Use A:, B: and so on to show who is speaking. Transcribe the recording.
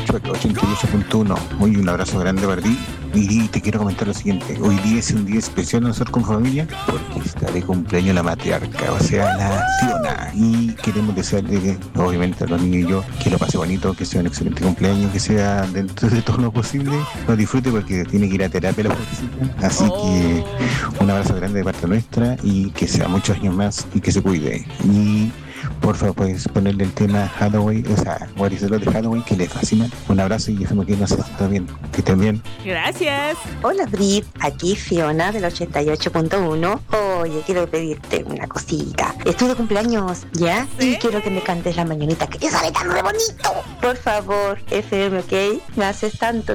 A: 88.1. Muy un abrazo grande para ti. Y te quiero comentar lo siguiente. Hoy día es un día especial nosotros como familia porque está de cumpleaños la matriarca, o sea, la Fiona. Y queremos desearle, obviamente, a los niños y yo, que lo pase bonito, que sea un excelente cumpleaños, que sea dentro de todo lo posible. Lo disfrute porque tiene que ir a terapia la pobrecita. Así que un abrazo grande de parte nuestra y que sea muchos años más y que se cuide. Y por favor, puedes ponerle el tema Halloween, o sea, What is the Love de Halloween, que le fascina. Un abrazo y déjame que no se está bien, que estén bien.
B: Gracias.
C: Hola Brit, aquí Fiona del 88.1. Oye, quiero pedirte una cosita. Estoy de cumpleaños, ¿ya?
B: ¿Sí?
C: Y quiero que me cantes la mañanita, que te sale tan re bonito. Por favor, FM, ¿ok? Me haces tanto